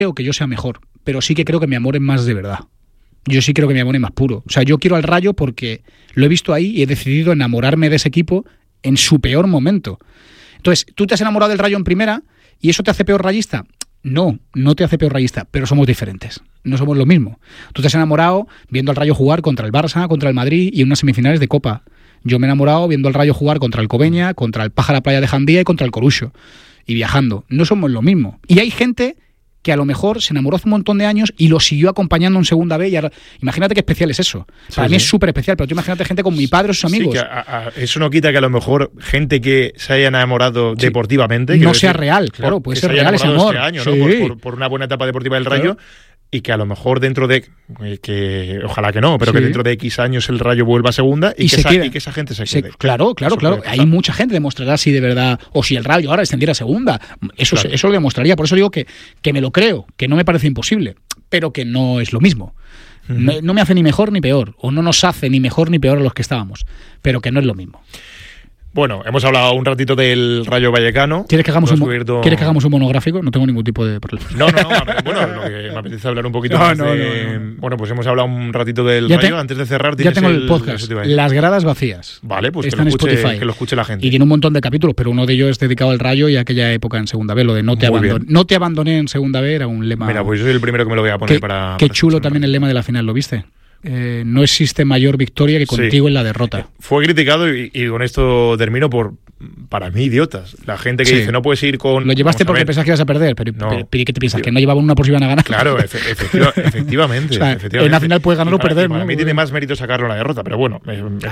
creo que yo sea mejor, pero sí que creo que mi amor es más de verdad. Yo sí creo que mi amor es más puro. O sea, yo quiero al Rayo porque lo he visto ahí y he decidido enamorarme de ese equipo en su peor momento. Entonces, ¿tú te has enamorado del Rayo en primera y eso te hace peor rayista? No, no te hace peor rayista, pero somos diferentes. No somos lo mismo. Tú te has enamorado viendo al Rayo jugar contra el Barça, contra el Madrid y en unas semifinales de Copa. Yo me he enamorado viendo al Rayo jugar contra el Cobeña, contra el Pájara Playa de Jandía y contra el Corucho. Y viajando. No somos lo mismo. Y hay gente que a lo mejor se enamoró hace un montón de años y lo siguió acompañando en segunda B. Y ahora, imagínate qué especial es eso. Para mí es súper especial, pero tú imagínate gente con mi padre o sus amigos. Sí, que eso no quita que a lo mejor gente que se haya enamorado deportivamente... No sea real, claro, puede ser real ese amor. Este año, ¿no? Por una buena etapa deportiva del Rayo. Y que a lo mejor dentro de... que ojalá que no, pero que dentro de X años el Rayo vuelva a segunda y que esa gente se quede. Claro. Hay mucha gente demostrará si de verdad... O si el Rayo ahora descendiera a segunda. Eso lo demostraría. Por eso digo que me lo creo, que no me parece imposible, pero que no es lo mismo. No me hace ni mejor ni peor, o no nos hace ni mejor ni peor a los que estábamos, pero que no es lo mismo. Bueno, hemos hablado un ratito del Rayo Vallecano. ¿Quieres que hagamos un monográfico? No tengo ningún tipo de problema. No. Bueno, lo que me apetece hablar un poquito más de... Bueno, pues hemos hablado un ratito del Rayo. Antes de cerrar, ya tengo el podcast. Las gradas vacías. Vale, pues está que lo escuche la gente. Y tiene un montón de capítulos, pero uno de ellos es dedicado al Rayo y a aquella época en segunda B. Lo de no te abandoné en segunda B era un lema... Mira, pues yo soy el primero que me lo voy a poner para... Qué chulo también el lema de la final, ¿lo viste? No existe mayor victoria que contigo en la derrota. Fue criticado y con esto termino para mí, idiotas. La gente que dice, no puedes ir con... Lo llevaste porque pensabas que ibas a perder, pero ¿qué te piensas? ¿Que no llevaban una por si iban a ganar? Claro, efectivamente. O sea, en la final puedes ganar o perder, ¿no? Para mí tiene más mérito sacarlo en la derrota, pero bueno.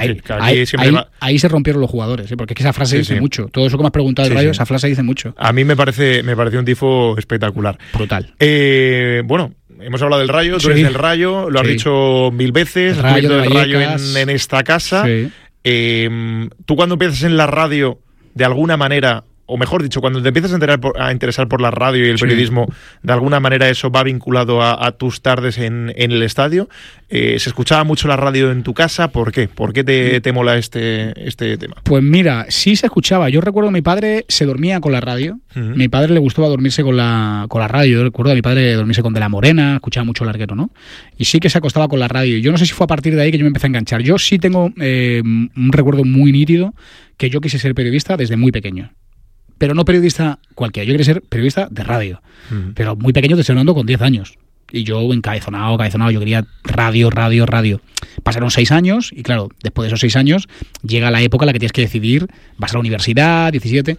Ahí se rompieron los jugadores, porque es que esa frase dice mucho. Todo eso que me has preguntado del Rayo, esa frase dice mucho. A mí me pareció un tifo espectacular. Brutal. Bueno... Hemos hablado del Rayo, tú eres del Rayo, lo has dicho 1000 veces, has hablado del Rayo en esta casa. Sí. Tú cuando empiezas en la radio, de alguna manera, o mejor dicho, cuando te empiezas a interesar por la radio y el periodismo, de alguna manera eso va vinculado a tus tardes en el estadio. ¿Se escuchaba mucho la radio en tu casa? ¿Por qué? ¿Por qué te mola este tema? Pues mira, sí se escuchaba. Yo recuerdo que mi padre se dormía con la radio. Mi padre le gustaba dormirse con la radio. Yo recuerdo a mi padre dormirse con De la Morena, escuchaba mucho Larguero, ¿no? Y sí que se acostaba con la radio. Yo no sé si fue a partir de ahí que yo me empecé a enganchar. Yo sí tengo un recuerdo muy nítido que yo quise ser periodista desde muy pequeño. Pero no periodista cualquiera, yo quería ser periodista de radio. Pero muy pequeño, te estoy hablando con 10 años. Y yo encabezonado, yo quería radio. Pasaron 6 años y claro, después de esos 6 años llega la época en la que tienes que decidir, vas a la universidad, 17...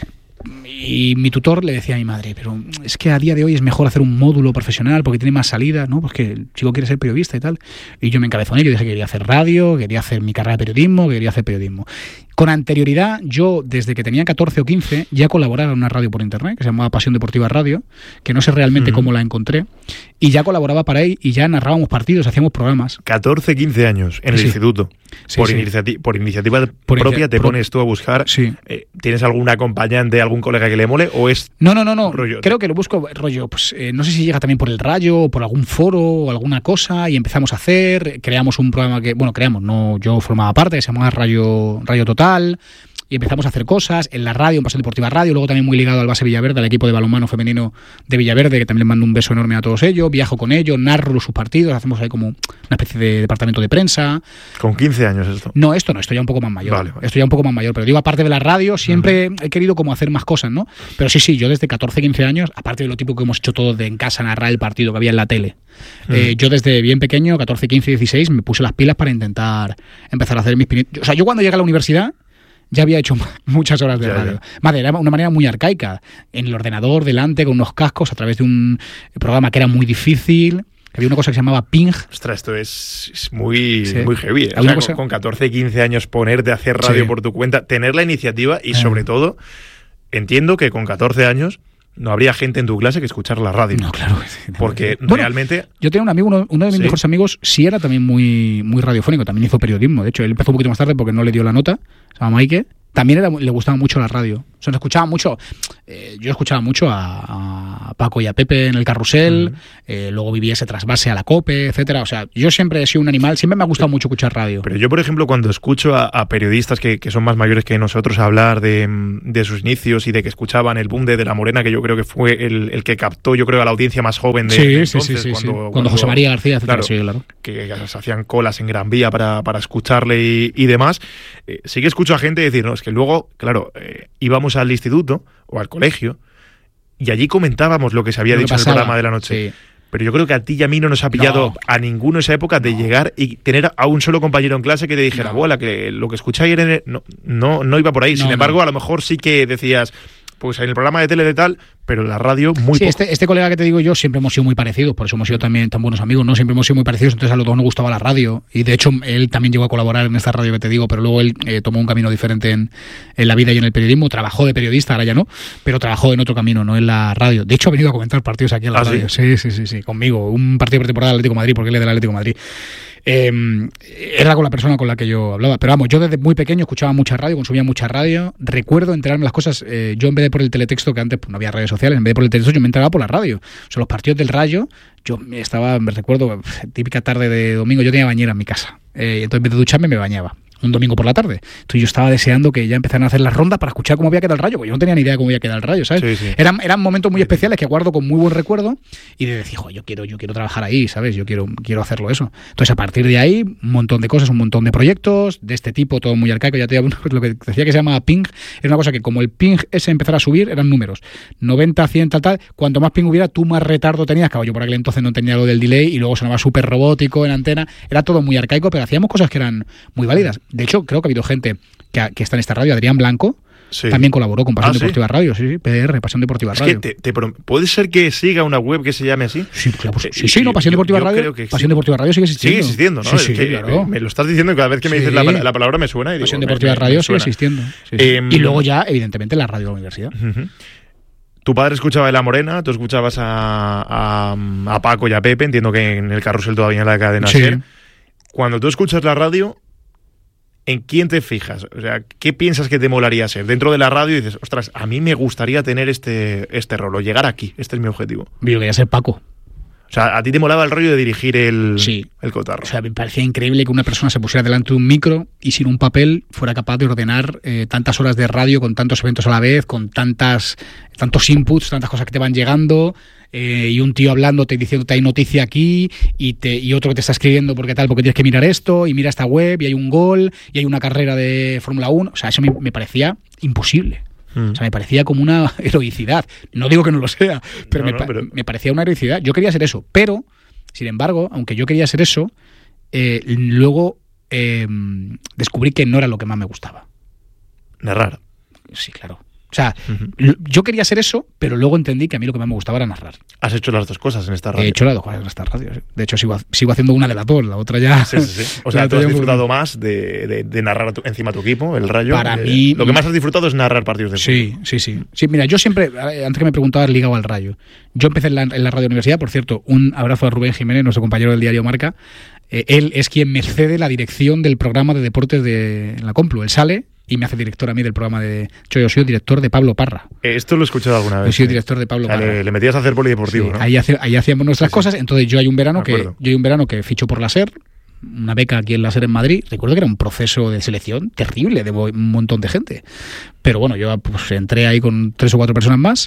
Y mi tutor le decía a mi madre, pero es que a día de hoy es mejor hacer un módulo profesional porque tiene más salida, ¿no? Pues que el chico quiere ser periodista y tal. Y yo me encabezoné, yo dije que quería hacer radio, quería hacer mi carrera de periodismo, quería hacer periodismo. Con anterioridad, yo desde que tenía 14 o 15 ya colaboraba en una radio por internet que se llamaba Pasión Deportiva Radio, que no sé realmente cómo la encontré, y ya colaboraba para ahí y ya narrábamos partidos, hacíamos programas. 14, 15 años en el instituto. Por iniciativa propia te pones tú a buscar. ¿Tienes algún acompañante, algún colega que le mole o es...? No. Creo que lo busco rollo, pues no sé si llega también por el Rayo o por algún foro o alguna cosa y empezamos a hacer, creamos un programa yo formaba parte, que se llamaba Rayo Total, y empezamos a hacer cosas en la radio, en Pasión Deportiva Radio, luego también muy ligado al Base Villaverde, al equipo de balonmano femenino de Villaverde, que también les mando un beso enorme a todos ellos, viajo con ellos, narro sus partidos, hacemos ahí como una especie de departamento de prensa. ¿Con 15 años esto? No, esto ya un poco más mayor. Vale. Esto ya un poco más mayor, pero digo, aparte de la radio, siempre he querido como hacer más cosas, ¿no? Pero sí, yo desde 14, 15 años, aparte de lo típico que hemos hecho todos de en casa, narrar el partido que había en la tele, yo desde bien pequeño, 14, 15, 16, me puse las pilas para intentar empezar a hacer mis pinitos. O sea, yo cuando llegué a la universidad ya había hecho muchas horas de radio. Madre, era una manera muy arcaica. En el ordenador, delante, con unos cascos, a través de un programa que era muy difícil. Había una cosa que se llamaba Ping. Ostras, esto es muy heavy. O sea, con 14, 15 años ponerte a hacer radio por tu cuenta, tener la iniciativa y sobre todo, entiendo que con 14 años no habría gente en tu clase que escuchar la radio. No, claro. Porque realmente... Yo tenía un amigo, uno de mis mejores amigos, sí era también muy radiofónico, también hizo periodismo. De hecho, él empezó un poquito más tarde porque no le dio la nota, se llama Maike, también le gustaba mucho la radio. O sea, nos escuchaba mucho. Yo escuchaba mucho a Paco y a Pepe en el Carrusel. Luego viví ese trasvase a la COPE, etcétera. O sea, yo siempre he sido un animal. Siempre me ha gustado mucho escuchar radio. Pero yo, por ejemplo, cuando escucho a periodistas que son más mayores que nosotros hablar de sus inicios y de que escuchaban el boom de La Morena, que yo creo que fue el que captó, yo creo, a la audiencia más joven de entonces. Cuando José María García, etcétera, claro. Que se hacían colas en Gran Vía para escucharle y demás. Sí que escucho a gente decir, no, es que luego, claro, íbamos al instituto o al colegio y allí comentábamos lo que se había dicho en el programa de la noche. Sí. Pero yo creo que a ti y a mí no nos ha pillado a ninguno esa época de llegar y tener a un solo compañero en clase que te dijera, abuela, que lo que escuché ayer no iba por ahí. Sin embargo, a lo mejor sí que decías, pues en el programa de tele de tal, pero en la radio muy poco. Este colega que te digo yo, siempre hemos sido muy parecidos, por eso hemos sido también tan buenos amigos, ¿no? Siempre hemos sido muy parecidos, entonces a los dos nos gustaba la radio, y de hecho él también llegó a colaborar en esta radio que te digo, pero luego él tomó un camino diferente en la vida y en el periodismo, trabajó de periodista, ahora ya no, pero trabajó en otro camino, no en la radio. De hecho ha venido a comentar partidos aquí en la radio. Sí, conmigo, un partido pretemporada del Atlético de Madrid, porque él es del Atlético de Madrid. Era con la persona con la que yo hablaba, pero vamos, yo desde muy pequeño escuchaba mucha radio, consumía mucha radio, recuerdo enterarme las cosas, yo en vez de por el teletexto, que antes pues, no había redes sociales, en vez de por el teletexto yo me enteraba por la radio. O sea, los partidos del Rayo, yo me recuerdo, típica tarde de domingo, yo tenía bañera en mi casa, entonces en vez de ducharme me bañaba un domingo por la tarde. Entonces yo estaba deseando que ya empezaran a hacer las rondas para escuchar cómo había quedado el Rayo, porque yo no tenía ni idea de cómo había quedado el Rayo, ¿sabes? Sí. Eran momentos muy especiales que guardo con muy buen recuerdo y de decir, yo quiero trabajar ahí, ¿sabes? Yo quiero hacerlo eso. Entonces a partir de ahí, un montón de cosas, un montón de proyectos de este tipo, todo muy arcaico. Ya te digo, lo que decía que se llama ping, era una cosa que como el ping ese empezara a subir, eran números. 90, 100, tal. Cuanto más ping hubiera, tú más retardo tenías. Claro, yo por aquel entonces no tenía lo del delay y luego sonaba súper robótico en antena. Era todo muy arcaico, pero hacíamos cosas que eran muy válidas. De hecho, creo que ha habido gente que está en esta radio, Adrián Blanco, también colaboró con Pasión Deportiva Radio, sí, PDR, Pasión Deportiva Radio. Es que ¿puede ser que siga una web que se llame así? Sí, claro, no, Pasión Deportiva Radio. Pasión Deportiva Radio sigue existiendo. Sigue existiendo, ¿no? Sí, claro. Me lo estás diciendo y cada vez que me dices la palabra me suena. Y digo, Pasión Deportiva Radio sigue existiendo. Sí. Y luego ya, evidentemente, la radio de la universidad. Tu padre escuchaba La Morena, tú escuchabas a Paco y a Pepe, entiendo que en el Carrusel todavía en la cadena SER. Cuando tú escuchas la radio, ¿en quién te fijas? O sea, ¿qué piensas que te molaría ser? Dentro de la radio dices, ostras, a mí me gustaría tener este rol, o llegar aquí, este es mi objetivo. Yo quería ser Paco. O sea, a ti te molaba el rollo de dirigir el cotarro. O sea, me parecía increíble que una persona se pusiera delante de un micro y sin un papel fuera capaz de ordenar tantas horas de radio con tantos eventos a la vez, con tantos inputs, tantas cosas que te van llegando, y un tío hablándote, diciéndote hay noticia aquí, y otro que te está escribiendo porque tienes que mirar esto, y mira esta web, y hay un gol, y hay una carrera de Fórmula 1. O sea, eso me parecía imposible. O sea, me parecía como una heroicidad. No digo que no lo sea, pero me parecía una heroicidad. Yo quería ser eso, pero, sin embargo, aunque yo quería ser eso, luego descubrí que no era lo que más me gustaba. Narrar. Sí, claro. O sea, yo quería ser eso, pero luego entendí que a mí lo que más me gustaba era narrar. ¿Has hecho las dos cosas en esta radio? He hecho las dos cosas en esta radio. Sí. De hecho, sigo haciendo una de las dos, la otra ya... Sí. O sea, tú has disfrutado más de narrar encima tu equipo, el Rayo. Para mí... Lo que más has disfrutado es narrar partidos de fútbol. Sí, mira, yo siempre, antes que me preguntabas, ligado al Rayo. Yo empecé en la radio universidad, por cierto, un abrazo a Rubén Jiménez, nuestro compañero del diario Marca. Él es quien me cede la dirección del programa de deportes de la Complu. Él sale y me hace director a mí del programa de... Yo soy director de Pablo Parra. Esto lo he escuchado alguna vez. Yo soy director de Pablo Parra. Le metías a hacer polideportivo, ¿no? Ahí hacíamos nuestras cosas. Entonces yo hay un verano que ficho por la SER, una beca aquí en la SER en Madrid. Recuerdo que era un proceso de selección terrible de un montón de gente. Pero bueno, yo pues entré ahí con 3 o 4 personas más.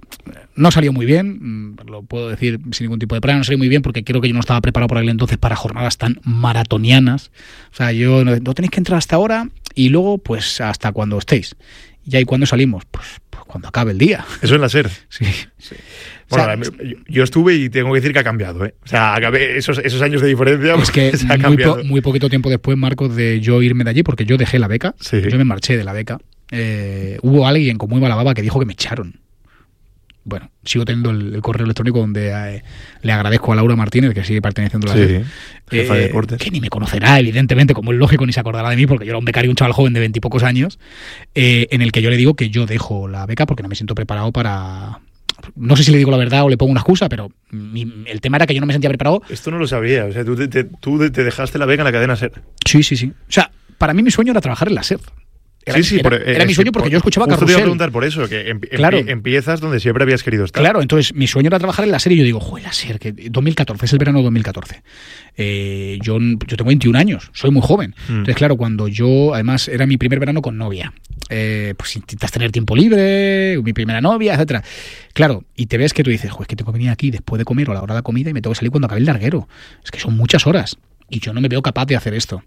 No salió muy bien, lo puedo decir sin ningún tipo de problema, no salió muy bien porque creo que yo no estaba preparado por aquel entonces para jornadas tan maratonianas. O sea, yo no tenéis que entrar hasta ahora y luego pues hasta cuando estéis. Y ahí cuando salimos, pues cuando acabe el día. Eso en la SER. Sí. Bueno, o sea, yo estuve y tengo que decir que ha cambiado, ¿eh? O sea, acabé esos años de diferencia. Es que muy poquito tiempo después, Marcos, de yo irme de allí, porque yo dejé la beca, yo me marché de la beca. Hubo alguien con muy mala baba que dijo que me echaron. Bueno, sigo teniendo el correo electrónico donde le agradezco a Laura Martínez, que sigue perteneciendo a la SER, jefa de deportes, que ni me conocerá, evidentemente, como es lógico, ni se acordará de mí, porque yo era un becario, un chaval joven de 20 y pocos años, en el que yo le digo que yo dejo la beca porque no me siento preparado para... No sé si le digo la verdad o le pongo una excusa, pero el tema era que yo no me sentía preparado. Esto no lo sabía, o sea, tú te dejaste la beca en la cadena SER. Sí. O sea, para mí mi sueño era trabajar en la SER. Era mi sueño porque yo escuchaba Carrusel. Te iba a preguntar por eso, que empiezas donde siempre habías querido estar. Claro, entonces mi sueño era trabajar en la SER y yo digo, joder, la SER, que 2014, es el verano de 2014. Yo tengo 21 años, soy muy joven. Entonces, claro, cuando además era mi primer verano con novia, pues intentas tener tiempo libre, mi primera novia, etcétera. Claro, y te ves que tú dices, joder, es que tengo que venir aquí después de comer o a la hora de la comida y me tengo que salir cuando acabe el larguero. Es que son muchas horas y yo no me veo capaz de hacer esto.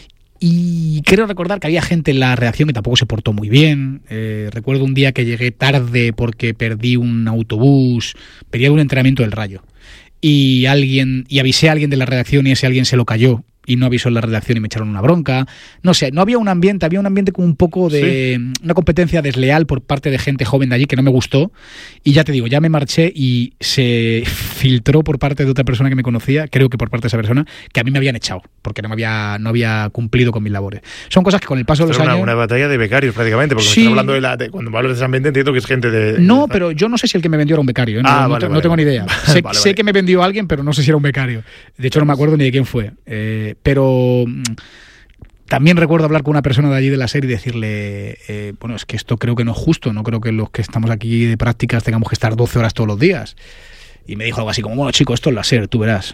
Y creo recordar que había gente en la redacción que tampoco se portó muy bien. Recuerdo un día que llegué tarde porque perdí un autobús, perdí un entrenamiento del Rayo. Y avisé a alguien de la redacción y ese alguien se lo cayó y no avisó en la redacción y me echaron una bronca. No sé, no había un ambiente, había un ambiente como un poco de una competencia desleal por parte de gente joven de allí que no me gustó. Y ya te digo, ya me marché y se filtró por parte de otra persona que me conocía, creo que por parte de esa persona, que a mí me habían echado porque no había cumplido con mis labores. Son cosas que con el paso de los años... Una batalla de becarios prácticamente, porque me están hablando cuando hablas de ese ambiente entiendo que es gente de... No, pero yo no sé si el que me vendió era un becario, no tengo ni idea. Sé que me vendió alguien, pero no sé si era un becario. De hecho no me acuerdo ni de quién fue. Pero también recuerdo hablar con una persona de allí de la SER y decirle, bueno, es que esto creo que no es justo, no creo que los que estamos aquí de prácticas tengamos que estar 12 horas todos los días. Y me dijo algo así como, bueno, chico, esto es la SER, tú verás.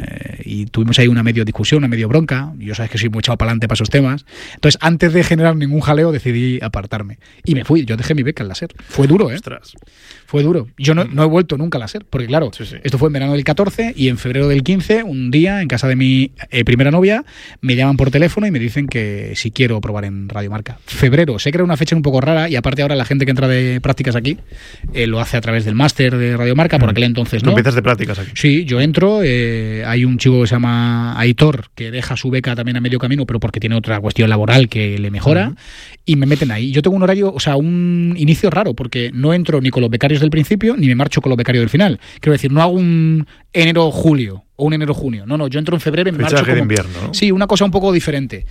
Y tuvimos ahí una medio discusión, una medio bronca. Yo sabes que soy muy echado para adelante para esos temas. Entonces, antes de generar ningún jaleo, decidí apartarme. Y me fui, yo dejé mi beca en la SER. Fue duro, Ostras. Fue duro. Yo no he vuelto nunca a la SER, porque claro, esto fue en verano del 14 y en febrero del 15, un día, en casa de mi primera novia, me llaman por teléfono y me dicen que si quiero probar en Radio Marca. Febrero, sé que era una fecha un poco rara y aparte ahora la gente que entra de prácticas aquí lo hace a través del máster de Radio Marca, por aquel entonces, ¿no? ¿Tú empiezas de prácticas aquí? Sí, yo entro, hay un chico que se llama Aitor que deja su beca también a medio camino, pero porque tiene otra cuestión laboral que le mejora, y me meten ahí. Yo tengo un horario, o sea, un inicio raro, porque no entro ni con los becarios del principio, ni me marcho con los becarios del final. Quiero decir, no hago un enero-julio o un enero-junio. No, yo entro en febrero y me marcho como... de invierno, ¿no? Sí, una cosa un poco diferente.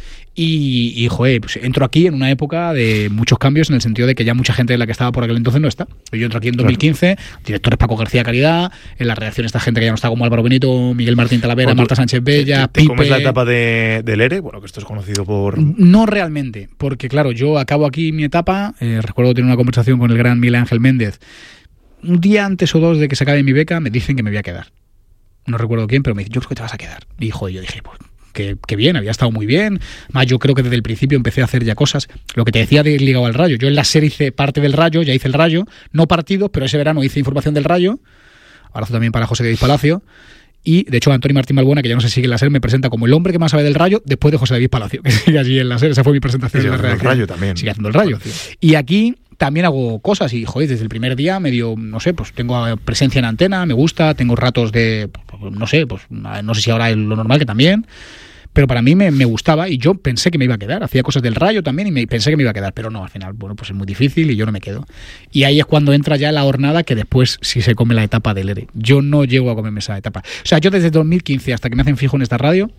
Y joder, pues entro aquí en una época de muchos cambios en el sentido de que ya mucha gente de la que estaba por aquel entonces no está. Yo entro aquí en 2015, directores Paco García Caridad, en la redacción esta gente que ya no está como Álvaro Benito, Miguel Martín Talavera, Marta Sánchez Bella, Pipe... ¿Cómo es la etapa del ERE? Bueno, que esto es conocido por... No realmente, porque claro, yo acabo aquí mi etapa, recuerdo tener una conversación con el gran Miguel Ángel Méndez. Un día antes o dos de que se acabe mi beca me dicen que me voy a quedar. No recuerdo quién, pero me dice, yo creo que te vas a quedar. Y joder, yo dije, pues que bien, había estado muy bien. Más yo creo que desde el principio empecé a hacer ya cosas. Lo que te decía de ligado al Rayo. Yo en la SER hice parte del Rayo, ya hice el Rayo, no partidos, pero ese verano hice información del Rayo. Abrazo también para José David Palacio. Y de hecho Antonio Martín Balbuena, que ya no se sigue en la SER, me presenta como el hombre que más sabe del Rayo después de José David Palacio, que sigue allí en la SER. Esa fue mi presentación en la redacción. El Rayo también. Sigue haciendo el Rayo. Y aquí también hago cosas y, joder, desde el primer día medio, no sé, pues tengo presencia en antena, me gusta, tengo ratos de, no sé, pues no sé si ahora es lo normal, que también, pero para mí me gustaba y yo pensé que me iba a quedar, hacía cosas del Rayo también y pensé que me iba a quedar, pero no, al final, bueno, pues es muy difícil y yo no me quedo. Y ahí es cuando entra ya la hornada que después sí se come la etapa del ERE. Yo no llego a comerme esa etapa. O sea, yo desde 2015 hasta que me hacen fijo en esta radio,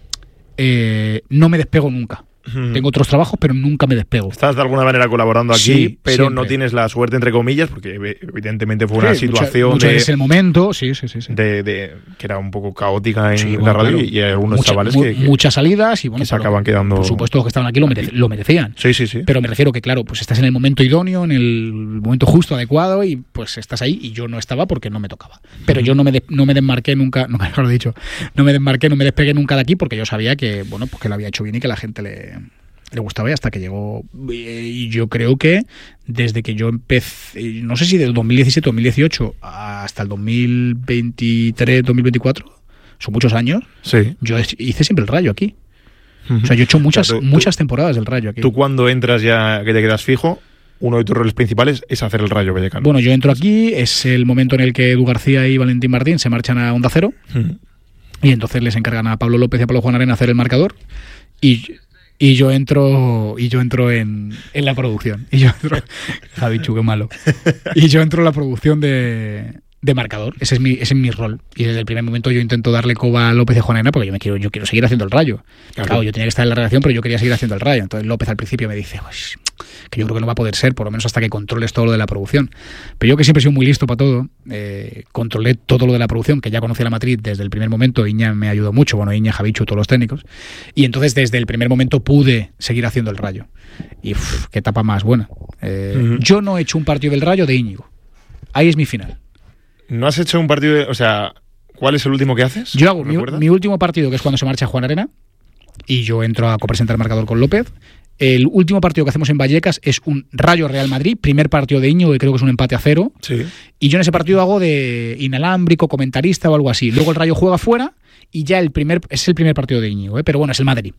no me despego nunca. Tengo otros trabajos, pero nunca me despego. Estás de alguna manera colaborando aquí, sí, pero siempre. no tienes la suerte, entre comillas, porque evidentemente fue una situación muchas veces el momento, sí. De que era un poco caótica en bueno, la radio, claro. y hay algunos chavales que muchas salidas y bueno, que se acaban quedando. Por supuesto, los que estaban aquí lo merecían. Sí. Pero me refiero que, claro, pues estás en el momento idóneo, en el momento justo, adecuado, y pues estás ahí, y yo no estaba porque no me tocaba. Pero yo no me desmarqué nunca, no me lo he dicho, no me despegué nunca de aquí porque yo sabía que, bueno, pues que lo había hecho bien y que la gente le gustaba, y hasta que llegó. Y yo creo que desde que yo empecé, no sé si del 2017 2018 hasta el 2023 2024, son muchos años, sí. Yo hice siempre el Rayo aquí. O sea, yo he hecho muchas temporadas del Rayo aquí. Tú cuando entras ya que te quedas fijo, uno de tus roles principales es hacer el Rayo Vallecano. Bueno, yo entro aquí, es el momento en el que Edu García y Valentín Martín se marchan a Onda Cero, y entonces les encargan a Pablo López y a Pablo Juan Arena hacer el marcador, y yo entro en la producción. Y yo entro, Javi Chu, qué malo. Y yo entro en la producción de marcador. Ese es mi rol. Y desde el primer momento yo intento darle coba a López y Juanena porque yo quiero seguir haciendo el Rayo. Claro, yo tenía que estar en la redacción, pero yo quería seguir haciendo el Rayo. Entonces López al principio me dice, que yo creo que no va a poder ser, por lo menos hasta que controles todo lo de la producción. Pero yo, que siempre he sido muy listo para todo, controlé todo lo de la producción, que ya conocía la matriz desde el primer momento. Iña me ayudó mucho, Iña, Javichu, todos los técnicos, y entonces desde el primer momento pude seguir haciendo el Rayo. Y qué etapa más buena. Yo no he hecho un partido del Rayo de Íñigo. Ahí es mi final. ¿No has hecho un partido o sea, cuál es el último que haces? Yo hago mi último partido, que es cuando se marcha Juan Arena, y yo entro a copresentar el marcador con López. El último partido que hacemos en Vallecas es un Rayo-Real Madrid, primer partido de Íñigo, que creo que es un empate a 0. Sí. Y yo en ese partido hago de inalámbrico, comentarista o algo así. Luego el Rayo juega fuera y ya es el primer partido de Íñigo, pero bueno, es el Madrid.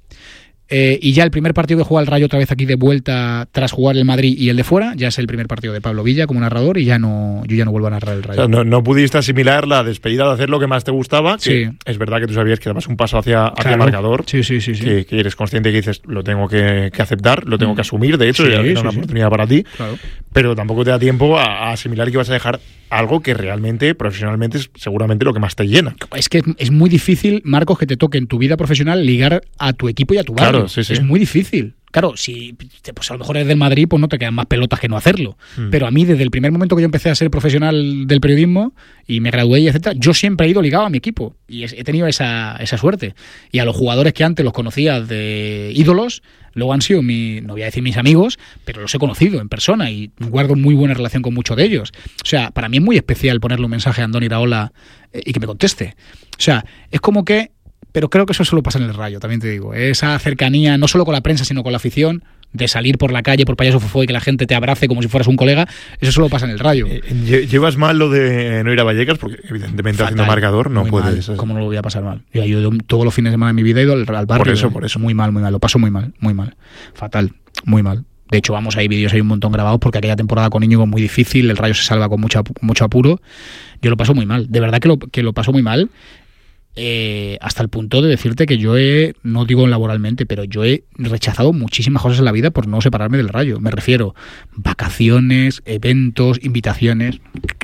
Y ya el primer partido que juega el Rayo otra vez aquí de vuelta tras jugar el Madrid y el de fuera, ya es el primer partido de Pablo Villa como narrador, y yo ya no vuelvo a narrar el Rayo. O sea, no pudiste asimilar la despedida de hacer lo que más te gustaba, que sí. Es verdad que tú sabías que dabas un paso hacia marcador, sí. Que eres consciente que dices, lo tengo que aceptar, lo tengo que asumir, de hecho, era una oportunidad para ti, claro. Pero tampoco te da tiempo a asimilar que vas a dejar algo que realmente, profesionalmente, es seguramente lo que más te llena. Es que es muy difícil, Marcos, que te toque en tu vida profesional ligar a tu equipo y a tu barrio. Claro, sí. Es muy difícil. Claro, si pues a lo mejor eres del Madrid, pues no te quedan más pelotas que no hacerlo. Pero a mí, desde el primer momento que yo empecé a ser profesional del periodismo y me gradué y etcétera, yo siempre he ido ligado a mi equipo y he tenido esa suerte. Y a los jugadores que antes los conocía de ídolos, luego han sido no voy a decir mis amigos, pero los he conocido en persona y guardo muy buena relación con muchos de ellos. O sea, para mí es muy especial ponerle un mensaje a Andoni Iraola y que me conteste. O sea, es como que... Pero creo que eso solo pasa en el Rayo, también te digo. Esa cercanía, no solo con la prensa, sino con la afición, de salir por la calle por Payaso Fofó y que la gente te abrace como si fueras un colega, eso solo pasa en el Rayo. ¿Llevas mal lo de no ir a Vallecas? Porque evidentemente fatal, haciendo marcador no puedes... ¿Cómo no lo voy a pasar mal? Yo todos los fines de semana de mi vida he ido al barrio. Por eso. Muy mal, lo paso muy mal. Fatal, muy mal. De hecho, hay vídeos, hay un montón grabados, porque aquella temporada con Íñigo es muy difícil, el Rayo se salva con mucho apuro. Yo lo paso muy mal, de verdad que lo paso muy mal. Hasta el punto de decirte que yo no digo laboralmente, pero yo he rechazado muchísimas cosas en la vida por no separarme del Rayo. Me refiero vacaciones, eventos, invitaciones.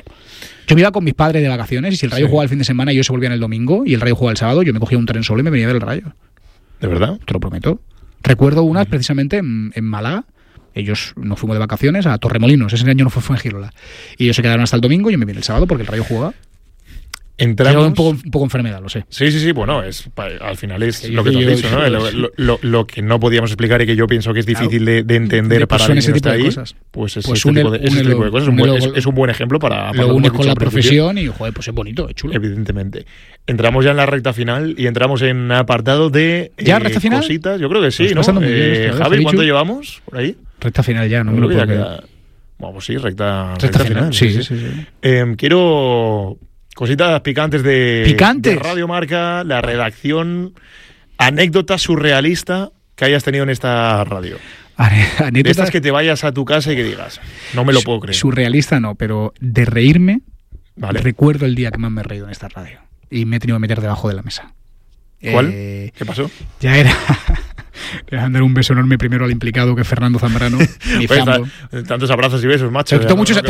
Yo me iba con mis padres de vacaciones y si el Rayo jugaba el fin de semana y yo se volvía en el domingo y el Rayo jugaba el sábado, yo me cogía un tren solo y me venía a ver el Rayo. ¿De verdad? Te lo prometo. Recuerdo unas precisamente en Málaga. Ellos nos fuimos de vacaciones a Torremolinos, ese año no fue en Girola. Y ellos se quedaron hasta el domingo y yo me vine el sábado porque el Rayo jugaba. Entramos... un poco enfermedad, lo sé. Sí, bueno, al final es lo que tú has dicho, ¿no? Lo que no podíamos explicar y que yo pienso que es difícil de entender para alguien que está ahí, pues ese tipo de cosas es un buen ejemplo para lo unes con la profesión y, joder, pues es bonito, es chulo. Evidentemente. Entramos ya en la recta final y entramos en apartado de ¿Ya recta final? Cositas. Yo creo que sí, ¿no? Javi, ¿cuánto llevamos por ahí? Recta final ya, no me lo puedo creer. Vamos, sí, recta final. Sí. Quiero... Cositas picantes de Radio Marca, la redacción, anécdota surrealista que hayas tenido en esta radio. De estas que te vayas a tu casa y que digas, no me lo puedo creer. Surrealista no, pero de reírme, recuerdo el día que más me he reído en esta radio. Y me he tenido que meter debajo de la mesa. ¿Cuál? ¿Qué pasó? Ya era... Le voy a dar un beso enorme primero al implicado, que es Fernando Zambrano. Tantos abrazos y besos, macho. Tengo muchos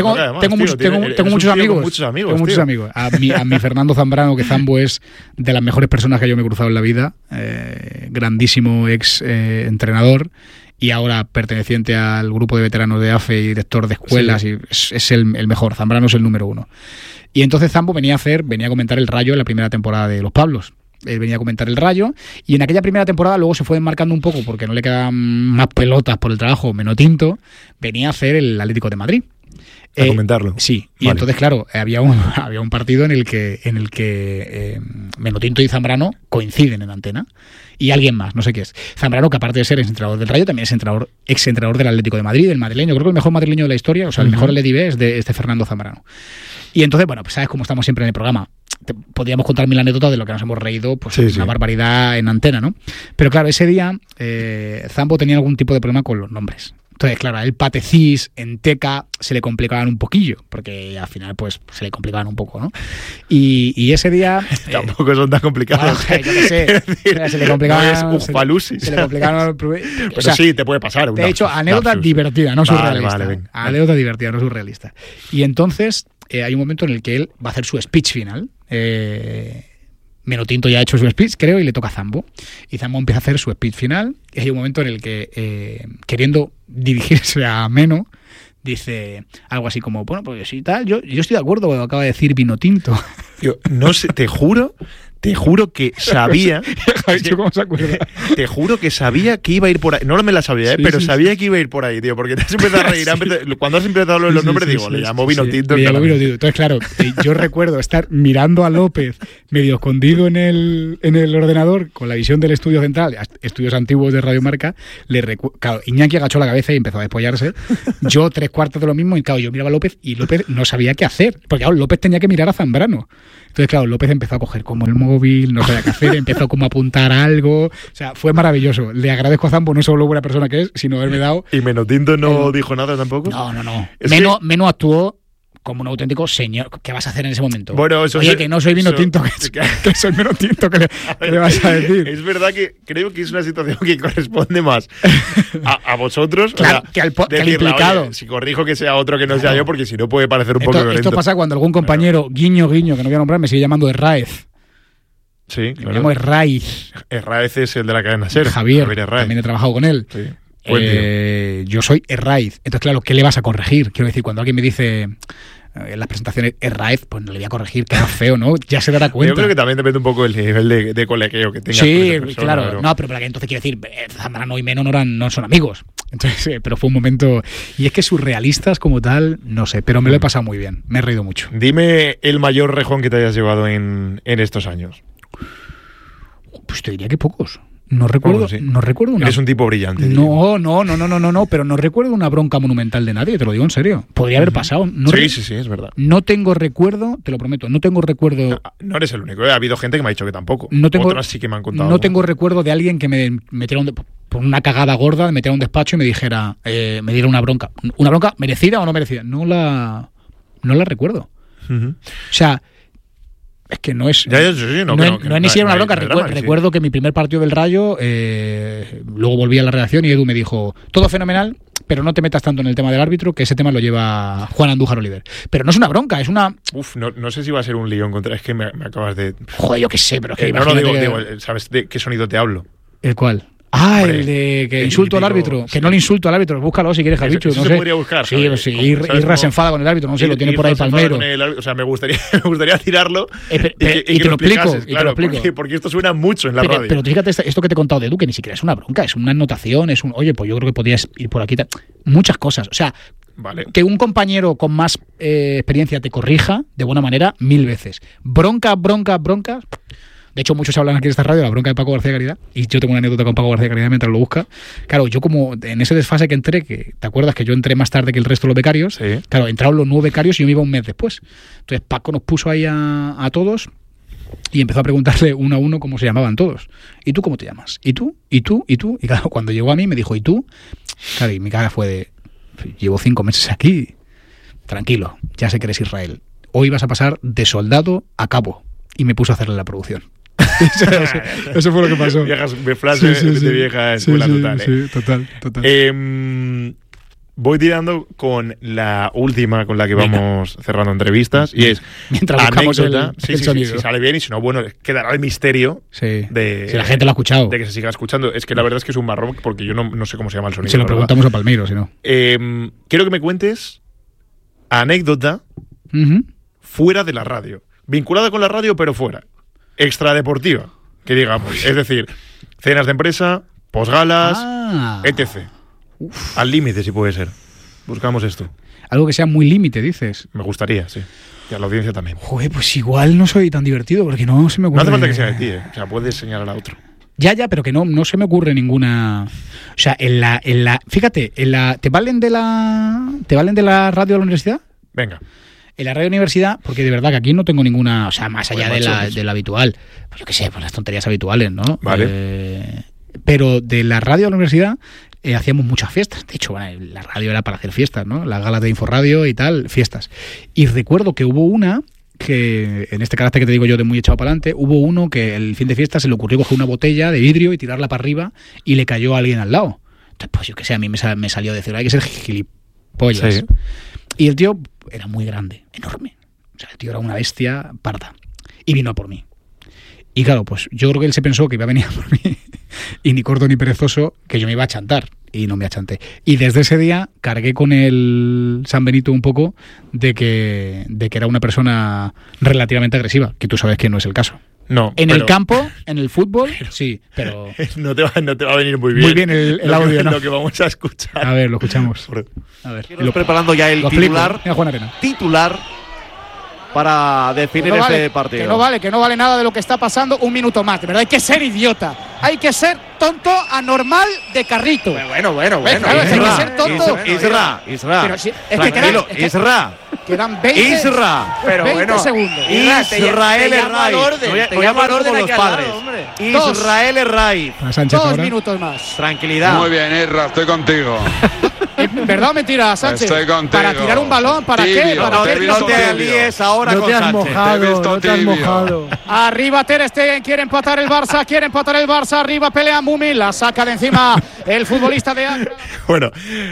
amigos. A mi Fernando Zambrano, que Zambo es de las mejores personas que yo me he cruzado en la vida. Grandísimo ex entrenador y ahora perteneciente al grupo de veteranos de AFE y director de escuelas. Sí. Y es el mejor. Zambrano es el número 1. Y entonces Zambo venía a comentar el Rayo en la primera temporada de Los Pablos. Él venía a comentar el Rayo y en aquella primera temporada luego se fue enmarcando un poco porque no le quedaban más pelotas por el trabajo Menotinto, venía a hacer el Atlético de Madrid. A comentarlo. Sí, y entonces claro, había un partido en el que Menotinto y Zambrano coinciden en antena y alguien más, no sé qué es. Zambrano, que aparte de ser exentrenador del Rayo, también es exentrenador del Atlético de Madrid, del madrileño. Creo que el mejor madrileño de la historia, o sea, el mejor Lady B es de Fernando Zambrano. Y entonces, bueno, pues sabes cómo estamos siempre en el programa. Podríamos contar 1000 anécdotas de lo que nos hemos reído, pues una barbaridad en antena, ¿no? Pero claro, ese día Zambo tenía algún tipo de problema con los nombres. Entonces, claro, a él Patecís, Enteca, se le complicaban un poquillo, porque al final, pues, se le complicaban un poco, ¿no? Y ese día... Tampoco son tan complicados. Yo qué sé. Se le complicaban... No es Ujpalusis. Se le complicaban... Pero sí, te puede pasar. De hecho, anécdota divertida, no surrealista. Anécdota divertida, no surrealista. Y entonces... hay un momento en el que él va a hacer su speech final. Menotinto ya ha hecho su speech, creo, y le toca a Zambo. Y Zambo empieza a hacer su speech final. Y hay un momento en el que, queriendo dirigirse a Meno, dice algo así como, bueno, pues sí, tal, yo estoy de acuerdo con lo que acaba de decir Vinotinto. Yo no sé, te juro que sabía. ¿Cómo se acuerda? Te juro que sabía que iba a ir por ahí. No me la sabía, pero sabía que iba a ir por ahí, tío. Porque te has empezado a reír. Cuando has empezado a hablar de los nombres, digo, le llamo Vinotinto. Le llamo Vinotinto. Entonces, claro, yo recuerdo estar mirando a López medio escondido en el ordenador con la visión del estudio central, estudios antiguos de Radio Marca. Claro, Iñaki agachó la cabeza y empezó a despollarse. Yo 3/4 de lo mismo. Y claro, yo miraba a López y López no sabía qué hacer. Porque claro, López tenía que mirar a Zambrano. Entonces, claro, López empezó a coger como el móvil, no sabía qué hacer, empezó como a apuntar algo. O sea, fue maravilloso. Le agradezco a Zambo no solo buena persona que es, sino haberme dado... ¿Y Menotinto no dijo nada tampoco? No. Meno actuó como un auténtico señor. ¿Qué vas a hacer en ese momento? Bueno, Oye, que no soy Vinotinto, que soy Menotinto, ¿qué le vas a decir? Es verdad que creo que es una situación que corresponde más a vosotros, claro, que al implicado. Oye, si corrijo que sea otro que no sea yo, porque si no puede parecer un poco violento. Esto pasa cuando algún compañero, guiño, que no voy a nombrar, me sigue llamando Herráez. Sí, claro. Me llamo Herráez. Herráez es el de la cadena SER. Javier Herráez. También he trabajado con él. Sí. Yo soy Herráez. Entonces, claro, ¿qué le vas a corregir? Quiero decir, cuando alguien me dice... en las presentaciones Herráez, pues no le voy a corregir, queda feo, ¿no? Ya se dará cuenta. Yo creo que también depende un poco del nivel de colequeo que tengas. Sí, con esa persona, claro. Pero... No, pero para que entonces quiero decir, Zambrano y Meno no son amigos. Entonces, pero fue un momento... Y es que surrealistas como tal, no sé, pero me lo he pasado muy bien. Me he reído mucho. Dime el mayor rejón que te hayas llevado en estos años. Pues te diría que pocos. No recuerdo una... Eres un tipo brillante. No, pero no recuerdo una bronca monumental de nadie, te lo digo en serio. Podría haber pasado. Sí, es verdad. No tengo recuerdo, te lo prometo, no tengo recuerdo... No eres el único, ha habido gente que me ha dicho que tampoco. Otras sí que me han contado. No tengo recuerdo de alguien que me metiera por una cagada gorda, me metiera a un despacho y me dijera, me diera una bronca. ¿Una bronca merecida o no merecida? No la recuerdo. O sea... Es que no es. No es ni siquiera una bronca. Recuerdo que mi primer partido del Rayo, luego volví a la redacción y Edu me dijo: todo fenomenal, pero no te metas tanto en el tema del árbitro, que ese tema lo lleva Juan Andújar Oliver. Pero no es una bronca, es una. No sé si va a ser un lío contra. Es que me acabas de. Joder, yo qué sé, pero es que. Digo, ¿sabes de qué sonido te hablo? ¿El cuál? Hombre, el de que insulto al árbitro. Sí. Que no le insulto al árbitro. Búscalo si quieres, Javichu. No sé. Podría buscar. Sí, Irra se enfada con el árbitro. No sé, lo tiene por ahí Palmero. O sea, me gustaría tirarlo y te lo explico. Claro, porque esto suena mucho en la radio. Pero fíjate, esto que te he contado de Edu, que ni siquiera es una bronca, es una anotación, es un, oye, pues yo creo que podías ir por aquí. Muchas cosas. O sea, vale. Que un compañero con más experiencia te corrija de buena manera 1000 veces. Broncas. De hecho, muchos hablan aquí en esta radio de la bronca de Paco García Caridad, y yo tengo una anécdota con Paco García Caridad mientras lo busca. Claro, yo como en ese desfase que entré, que te acuerdas que yo entré más tarde que el resto de los becarios, sí. Claro, entraron los nuevos becarios y yo me iba un mes después. Entonces Paco nos puso ahí a todos y empezó a preguntarle uno a uno cómo se llamaban todos. ¿Y tú cómo te llamas? ¿Y tú? ¿Y tú? ¿Y tú? Y claro, cuando llegó a mí me dijo, ¿y tú? Claro, y mi cara fue de, llevo 5 meses aquí. Tranquilo, ya sé que eres Israel. Hoy vas a pasar de soldado a cabo. Y me puso a hacerle la producción. Eso fue lo que pasó. Frases de vieja escuela total. Sí, total. Voy tirando con la última con la que vamos cerrando entrevistas. Y es mientras buscamos anécdota. el sonido. Si sale bien y si no, bueno, quedará el misterio de si la gente lo ha escuchado. De que se siga escuchando. Es que la verdad es que es un marrón porque yo no sé cómo se llama el sonido. Se lo preguntamos a Palmeiro, si no. Quiero que me cuentes anécdota fuera de la radio. Vinculada con la radio, pero fuera. Extradeportiva, que digamos. Es decir, cenas de empresa, posgalas, etc. Al límite, si puede ser. Buscamos esto. Algo que sea muy límite, dices. Me gustaría, sí. Y a la audiencia también. Joder, pues igual no soy tan divertido, porque no se me ocurre... No hace falta que sea de ti, O sea, puedes señalar a otro. Ya, pero que no se me ocurre ninguna... O sea, fíjate, ¿te valen de la radio de la universidad? Venga. En la radio universidad, porque de verdad que aquí no tengo ninguna, o sea, más allá de la habitual, pues yo qué sé, pues las tonterías habituales, ¿no? Vale. Pero de la radio de la universidad hacíamos muchas fiestas. De hecho, bueno, la radio era para hacer fiestas, ¿no? Las galas de Inforradio y tal, fiestas. Y recuerdo que hubo una que, en este carácter que te digo yo de muy echado para adelante, hubo uno que el fin de fiesta se le ocurrió coger una botella de vidrio y tirarla para arriba y le cayó a alguien al lado. Entonces, pues yo qué sé, a mí me salió decir, hay que ser gilipollas. Sí. Y el tío era muy grande, enorme. O sea, el tío era una bestia parda. Y vino a por mí. Y claro, pues yo creo que él se pensó que iba a venir por mí y ni corto ni perezoso, que yo me iba a chantar. Y no me achanté. Y desde ese día cargué con el San Benito un poco de que era una persona relativamente agresiva, que tú sabes que no es el caso. No. En el campo, en el fútbol, sí, pero... No te va a venir muy bien. Muy bien el audio, ¿no? Lo que vamos a escuchar. A ver, lo escuchamos. A ver. Preparando ya el titular. Mira, Juan Arena. Titular para definir este partido. Que no vale nada de lo que está pasando. Un minuto más, de verdad, hay que ser idiota. Hay que ser tonto, anormal, de carrito. Bueno. Claro, hay que ser tonto. Isra. Pero si, Tranquilo, Isra. Quedan 20, Isra. Pero 20 segundos. Israel Herraiz. Voy a hablar como los padres. Israel Herraiz. 2 minutos más. Tranquilidad. Muy bien, Isra, estoy contigo. ¿Verdad o mentira, Sánchez? Estoy contigo. ¿Para tirar un balón? ¿Para qué? No te alíes ahora con Sánchez. No te has mojado. Arriba Ter Stegen, quiere empatar el Barça, arriba pelea Mumi, la saca de encima el futbolista de Accra. Bueno,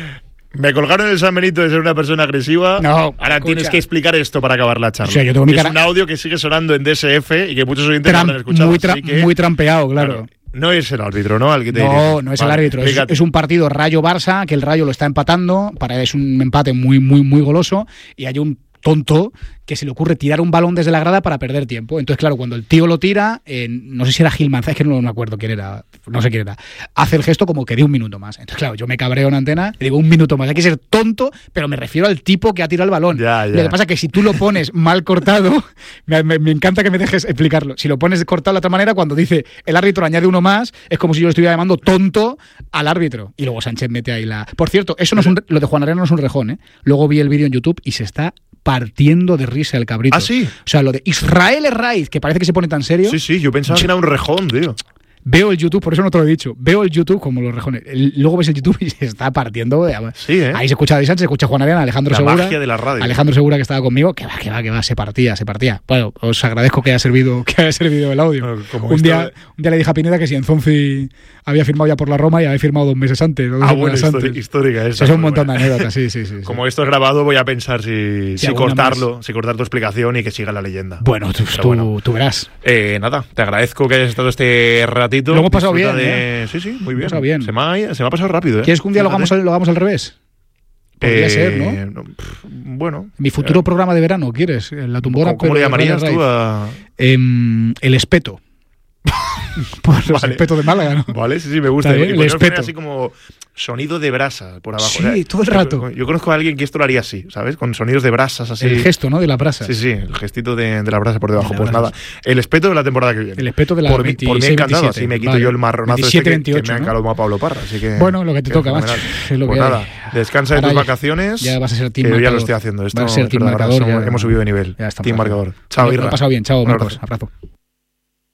me colgaron el San Benito de ser una persona agresiva. No, ahora tienes que explicar esto para acabar la charla. O sea, yo tengo es un audio que sigue sonando en DSF y que muchos oyentes no han escuchado. Muy trampeado, claro. No es el árbitro, ¿no? Al que te no es el árbitro. Es un partido Rayo-Barça, que el Rayo lo está empatando. Es un empate muy, muy, muy goloso. Y hay un tonto que se le ocurre tirar un balón desde la grada para perder tiempo. Entonces, claro, cuando el tío lo tira, no sé si era Gil Manzano, es que no me acuerdo quién era, no sé quién era, hace el gesto como que de un minuto más. Entonces, claro, yo me cabreo en antena y digo un minuto más. Hay que ser tonto, pero me refiero al tipo que ha tirado el balón. Ya. Lo que pasa es que si tú lo pones mal cortado, me encanta que me dejes explicarlo. Si lo pones cortado de otra manera, cuando dice el árbitro añade uno más, es como si yo le estuviera llamando tonto al árbitro. Y luego Sánchez mete ahí la... Por cierto, eso no es lo de Juan Arena no es un rejón, ¿eh? Luego vi el vídeo en YouTube y se está partiendo de risa el cabrito. ¿Ah, sí? O sea, lo de Israel Herraiz, que parece que se pone tan serio. Sí, yo pensaba que era un rejón, tío. Veo el YouTube, por eso no te lo he dicho. Veo el YouTube como los rejones. Luego ves el YouTube y se está partiendo. Sí, ¿eh? Ahí se escucha a Sánchez, se escucha a Juan Arena, Alejandro Segura. La magia de la radio. Alejandro Segura, que estaba conmigo, que va, se partía. Bueno, os agradezco que haya servido el audio. Un día le dije a Pineda que si Enzonzi había firmado ya por la Roma y había firmado 2 meses antes. Histórica esa. Eso es un montón de anécdotas, sí. Como esto es grabado, voy a pensar si cortar tu explicación y que siga la leyenda. Bueno, tú verás. Nada, te agradezco que hayas estado este ratito. Lo hemos pasado bien. Sí, muy bien. Bien. Se me ha pasado rápido. ¿Quieres que un día lo hagamos al revés? Podría ser, ¿no? Bueno. Mi futuro programa de verano, ¿quieres? La tumbona. ¿Cómo le llamarías tú El espeto. Por el espeto de Málaga, ¿no? Vale, sí, me gusta. El espeto. Así como sonido de brasa por abajo. Sí, todo el rato. Yo conozco a alguien que esto lo haría así, ¿sabes? Con sonidos de brasas así. El gesto, ¿no? De la brasa. Sí, el gestito de la brasa por debajo. Pues nada, el espeto de la temporada que viene. El espeto de la por mí encantado, así me quito yo el marronazo 27, que me ha encalado a Pablo Parra. Así que, bueno, lo que te toca, macho. Es lo pues que nada, descansa de tus vacaciones. Ya vas a ser team marcador. Yo ya lo estoy haciendo. Esto vas a ser team marcador. Hemos subido de nivel. Team marcador. Chao, Irra. Lo ha pasado bien. Chao, Marcos. Abrazo.